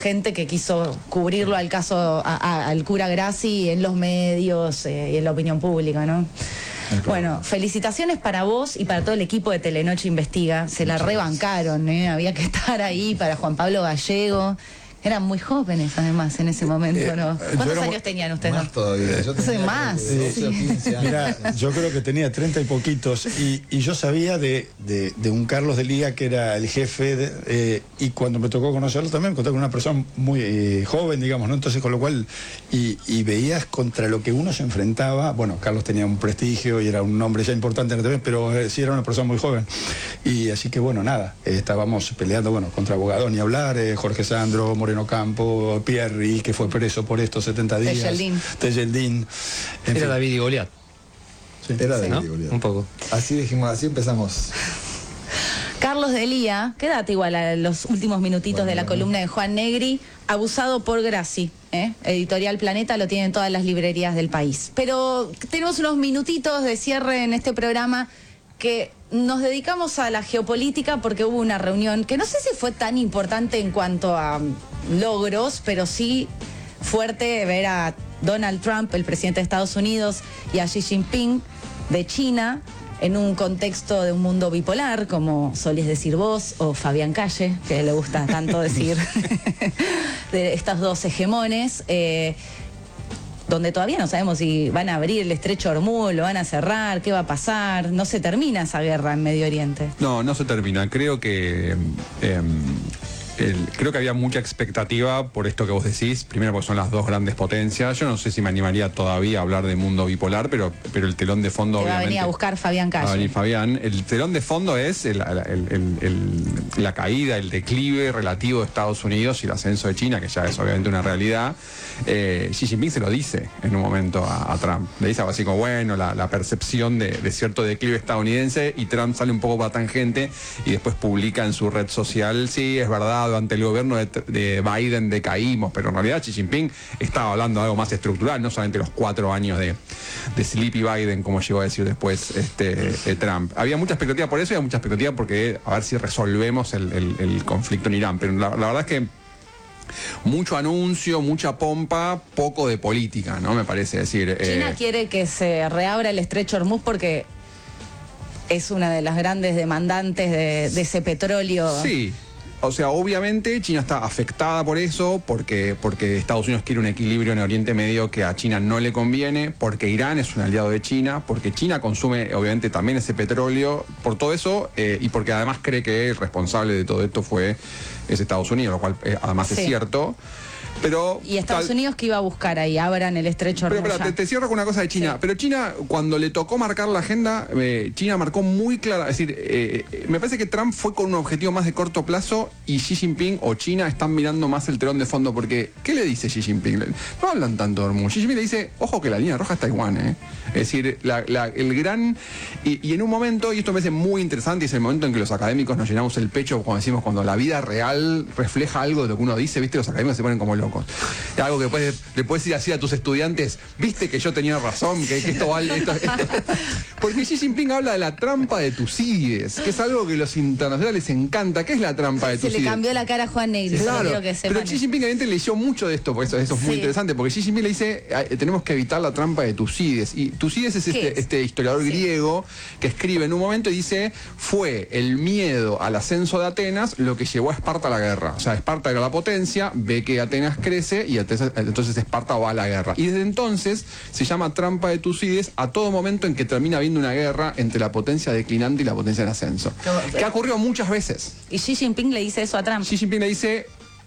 gente que quiso cubrirlo al caso, al cura Grassi en los medios y en la opinión pública, ¿no? Bueno, felicitaciones para vos y para todo el equipo de Telenoche Investiga. Se la rebancaron, había que estar ahí para Juan Pablo Gallego. Eran muy jóvenes, además, en ese momento, ¿no? ¿Cuántos años tenían ustedes? Más todavía. Yo tenía más. 12 o 15 años. Mira, yo creo que tenía 30 y poquitos. Y yo sabía de un Carlos de Lía que era el jefe. Y cuando me tocó conocerlo también, me encontré con una persona muy joven, digamos, ¿no? Entonces, con lo cual, y veías contra lo que uno se enfrentaba. Bueno, Carlos tenía un prestigio y era un hombre ya importante en el TV, pero sí era una persona muy joven. Y así que, bueno, nada, estábamos peleando, bueno, contra Bogadón, ni hablar, Jorge Sandro, Moreno Campo, Pierri, que fue preso por estos 70 días. Tejeldín. Era David y Goliat. Sí. Era David, ¿no? y Goliat. Un poco. Así dijimos, así empezamos. Carlos de Lía, quédate igual a los últimos minutitos de la columna de Juan Negri, abusado por Grassi. Editorial Planeta lo tiene en todas las librerías del país. Pero tenemos unos minutitos de cierre en este programa que nos dedicamos a la geopolítica porque hubo una reunión que no sé si fue tan importante en cuanto a logros, pero sí fuerte ver a Donald Trump, el presidente de Estados Unidos, y a Xi Jinping de China en un contexto de un mundo bipolar, como solís decir vos, o Fabián Calle, que le gusta tanto decir, de estos dos hegemones, donde todavía no sabemos si van a abrir el estrecho de Hormuz, lo van a cerrar, qué va a pasar. No se termina esa guerra en Medio Oriente. No, no se termina. Creo que había mucha expectativa por esto que vos decís. Primero porque son las dos grandes potencias. Yo no sé si me animaría todavía a hablar de mundo bipolar, pero el telón de fondo que obviamente... va a venir a buscar Fabián Calle. Va a venir Fabián. El telón de fondo es la caída, el declive relativo de Estados Unidos y el ascenso de China, que ya es obviamente una realidad. Xi Jinping se lo dice en un momento a Trump. Le dice algo así como, bueno, la percepción de cierto declive estadounidense, y Trump sale un poco para tangente y después publica en su red social, sí, es verdad, durante el gobierno de Biden decaímos, pero en realidad Xi Jinping estaba hablando de algo más estructural, no solamente los 4 años de Sleepy Biden, como llegó a decir después Trump. Había mucha expectativa por eso y había mucha expectativa porque a ver si resolvemos el conflicto en Irán, pero la verdad es que mucho anuncio, mucha pompa, poco de política, ¿no? Me parece decir. China quiere que se reabra el estrecho de Hormuz porque es una de las grandes demandantes de ese petróleo. Sí. O sea, obviamente China está afectada por eso, porque Estados Unidos quiere un equilibrio en el Oriente Medio que a China no le conviene, porque Irán es un aliado de China, porque China consume obviamente también ese petróleo, por todo eso, y porque además cree que el responsable de todo esto es Estados Unidos, lo cual además sí. Es cierto. Pero, ¿y Estados Unidos qué iba a buscar ahí? Abran el estrecho de Hormuz. Pero te cierro con una cosa de China. Sí. Pero China, cuando le tocó marcar la agenda, China marcó muy clara. Es decir, me parece que Trump fue con un objetivo más de corto plazo y Xi Jinping o China están mirando más el telón de fondo. Porque, ¿qué le dice Xi Jinping? No hablan tanto de Hormuz. Xi Jinping le dice, ojo que la línea roja es Taiwán, Es decir, el gran... Y en un momento, y esto me parece muy interesante, es el momento en que los académicos nos llenamos el pecho cuando decimos, cuando la vida real refleja algo de lo que uno dice, ¿viste? Los académicos se ponen como locos. Algo que le puedes decir así a tus estudiantes, viste que yo tenía razón, que esto vale. Porque Xi Jinping habla de la trampa de Tucídides, que es algo que a los internacionales les encanta. ¿Qué es la trampa de Tucídides? Se le cambió la cara a Juan Negri. Sí, claro, pero Xi Jinping evidentemente leyó mucho de esto, porque eso es muy interesante, porque Xi Jinping le dice, tenemos que evitar la trampa de Tucídides. Y Tucídides es este historiador griego que escribe en un momento y dice, fue el miedo al ascenso de Atenas lo que llevó a Esparta a la guerra. O sea, Esparta era la potencia, ve que Atenas crece y entonces Esparta va a la guerra. Y desde entonces se llama trampa de Tucídides a todo momento en que termina habiendo una guerra entre la potencia declinante y la potencia en ascenso. Que ha ocurrido muchas veces. Y Xi Jinping le dice eso a Trump. Xi Jinping le dice,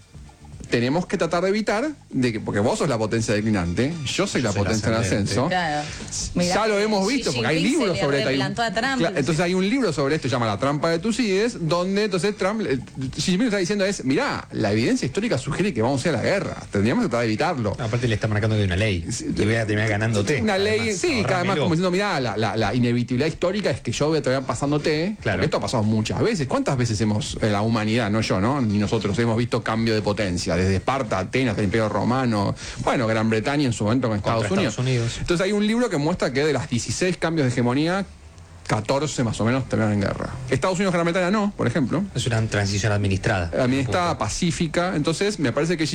tenemos que tratar de evitar, porque vos sos la potencia declinante, yo soy la potencia en ascenso. Claro. Mirá, ya lo hemos visto, porque hay libros sobre esto. Entonces hay un libro sobre esto, se llama La trampa de Tucídides, donde entonces Trump, Xi Jinping lo está diciendo mirá, la evidencia histórica sugiere que vamos a ir a la guerra, tendríamos que tratar de evitarlo. Aparte le está marcando de una ley, y voy a terminar ganándote. Una ley, sí, cada vez más como diciendo, mirá, la inevitabilidad histórica es que yo voy a terminar pasándote. Claro. Esto ha pasado muchas veces. ¿Cuántas veces la humanidad, no yo, ¿no? Ni nosotros, hemos visto cambio de potencia? Desde Esparta, Atenas, el Imperio Romano, bueno, Gran Bretaña en su momento con Estados Unidos. Entonces hay un libro que muestra que de las 16 cambios de hegemonía 14 más o menos terminaron en guerra. Estados Unidos, Gran Bretaña no, por ejemplo. Es una transición administrada. Administrada, pacífica. Entonces, me parece que